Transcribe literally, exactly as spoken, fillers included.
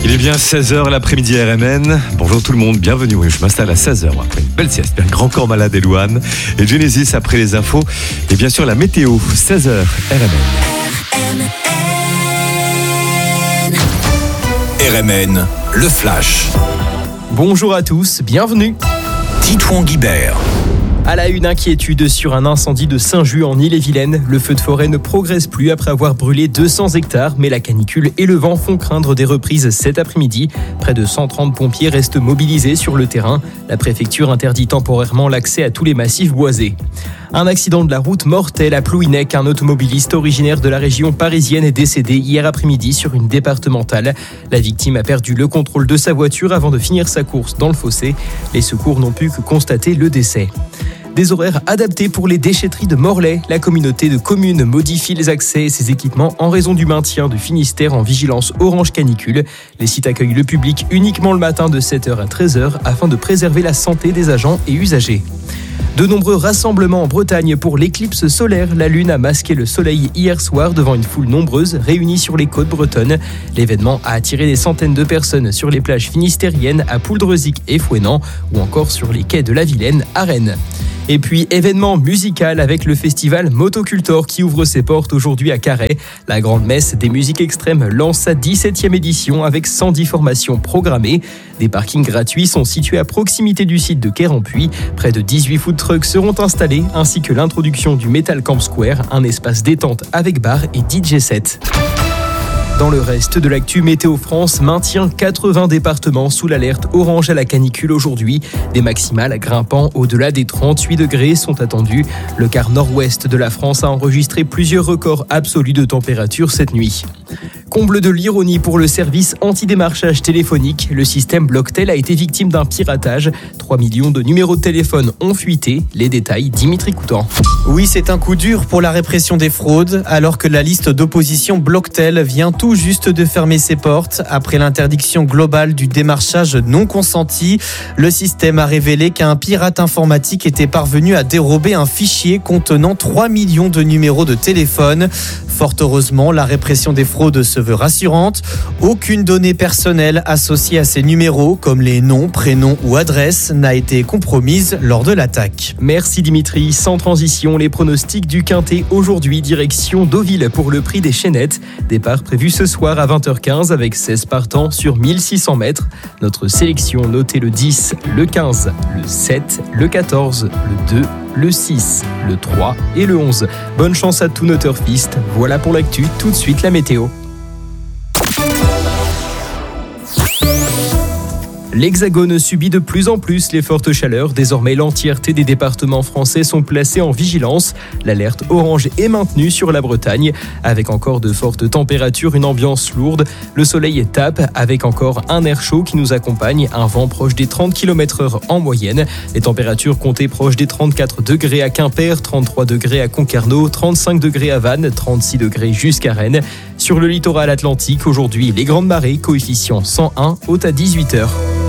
Il est bien seize heures l'après-midi R M N. Bonjour tout le monde, bienvenue. Oui, je m'installe à seize heures après une belle sieste. Bien grand corps malade Elouane et Genesis après les infos. Et bien sûr la météo, seize heures R M N. R M N, le flash. Bonjour à tous, bienvenue. Titouan Guibert. À la une, inquiétude sur un incendie de Saint-Just en Ille-et-Vilaine. Le feu de forêt ne progresse plus après avoir brûlé deux cents hectares, mais la canicule et le vent font craindre des reprises cet après-midi. Près de cent trente pompiers restent mobilisés sur le terrain. La préfecture interdit temporairement l'accès à tous les massifs boisés. Un accident de la route mortel à Plouhinec. Un automobiliste originaire de la région parisienne est décédé hier après-midi sur une départementale. La victime a perdu le contrôle de sa voiture avant de finir sa course dans le fossé. Les secours n'ont pu que constater le décès. Des horaires adaptés pour les déchetteries de Morlaix. La communauté de communes modifie les accès et ses équipements en raison du maintien du Finistère en vigilance orange canicule. Les sites accueillent le public uniquement le matin de sept heures à treize heures afin de préserver la santé des agents et usagers. De nombreux rassemblements en Bretagne pour l'éclipse solaire. La lune a masqué le soleil hier soir devant une foule nombreuse réunie sur les côtes bretonnes. L'événement a attiré des centaines de personnes sur les plages finistériennes à Pouldreuzic et Fouesnant ou encore sur les quais de la Vilaine à Rennes. Et puis, événement musical avec le festival Motocultor qui ouvre ses portes aujourd'hui à Carhaix. La grande messe des musiques extrêmes lance sa dix-septième édition avec cent dix formations programmées. Des parkings gratuits sont situés à proximité du site de Quérampuis. Près de dix-huit food trucks seront installés ainsi que l'introduction du Metal Camp Square, un espace détente avec bar et D J set. Dans le reste de l'actu, Météo France maintient quatre-vingts départements sous l'alerte orange à la canicule aujourd'hui. Des maximales grimpant au-delà des trente-huit degrés sont attendus. Le quart nord-ouest de la France a enregistré plusieurs records absolus de température cette nuit. Comble de l'ironie pour le service anti-démarchage téléphonique, le système Blocktel a été victime d'un piratage. trois millions de numéros de téléphone ont fuité. Les détails, Dimitri Coutan. Oui, c'est un coup dur pour la répression des fraudes, alors que la liste d'opposition Blocktel vient tout juste de fermer ses portes. Après l'interdiction globale du démarchage non consenti, le système a révélé qu'un pirate informatique était parvenu à dérober un fichier contenant trois millions de numéros de téléphone. Fort heureusement, la répression des fraudes se veut rassurante. Aucune donnée personnelle associée à ces numéros, comme les noms, prénoms ou adresses, n'a été compromise lors de l'attaque. Merci Dimitri. Sans transition, les pronostics du Quintet aujourd'hui, direction Deauville pour le prix des Chénettes. Départ prévu ce soir à vingt heures quinze avec seize partants sur mille six cents mètres. Notre sélection notée le dix, le quinze, le sept, le quatorze, le deux, le six, le trois et le onze. Bonne chance à tous nos turfistes. Voilà pour l'actu, tout de suite la météo. L'Hexagone subit de plus en plus les fortes chaleurs. Désormais, l'entièreté des départements français sont placés en vigilance. L'alerte orange est maintenue sur la Bretagne. Avec encore de fortes températures, une ambiance lourde. Le soleil tape avec encore un air chaud qui nous accompagne. Un vent proche des trente kilomètres heure en moyenne. Les températures comptées proches des trente-quatre degrés à Quimper, trente-trois degrés à Concarneau, trente-cinq degrés à Vannes, trente-six degrés jusqu'à Rennes. Sur le littoral atlantique, aujourd'hui, les grandes marées, coefficient cent un, haute à dix-huit heures.